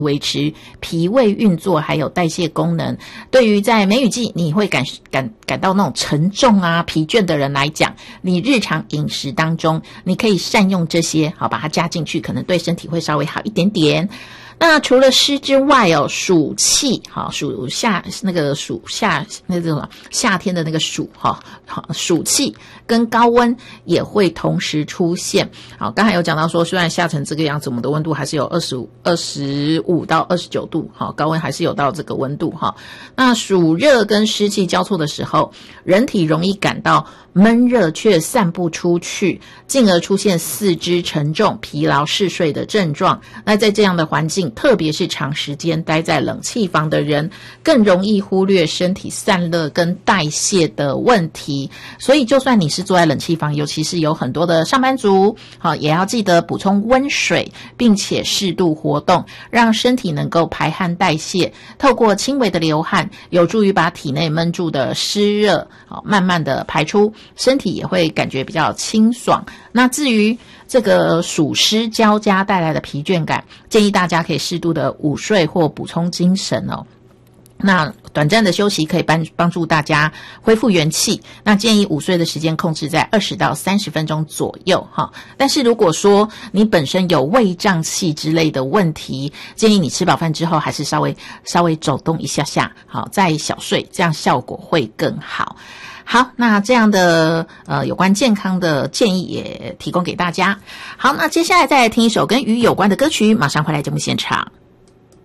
维持脾胃运作还有代谢功能。对于在梅雨季你会感到那种沉重啊疲倦的人来讲，你日常饮食当中你可以善用这些，好把它加进去，可能对身体会稍微好一点点。那除了湿之外暑气，暑夏那个暑夏那个什么夏天的那个暑暑气跟高温也会同时出现。好，刚才有讲到说，虽然下成这个样子，我们的温度还是有25到29度，高温还是有到这个温度哈。那暑热跟湿气交错的时候，人体容易感到闷热却散不出去，进而出现四肢沉重、疲劳嗜睡的症状。那在这样的环境，特别是长时间待在冷气房的人，更容易忽略身体散热跟代谢的问题。所以就算你是坐在冷气房，尤其是有很多的上班族，也要记得补充温水，并且适度活动，让身体能够排汗代谢，透过轻微的流汗，有助于把体内闷住的湿热慢慢的排出，身体也会感觉比较清爽。那至于这个暑湿交加带来的疲倦感，建议大家可以适度的午睡或补充精神哦。那短暂的休息可以帮助大家恢复元气，那建议午睡的时间控制在20到30分钟左右哈。但是如果说你本身有胃胀气之类的问题，建议你吃饱饭之后还是稍微走动一下下，好，再小睡，这样效果会更好。好，那这样的有关健康的建议也提供给大家。好，那接下来再来听一首跟鱼有关的歌曲，马上回来节目现场。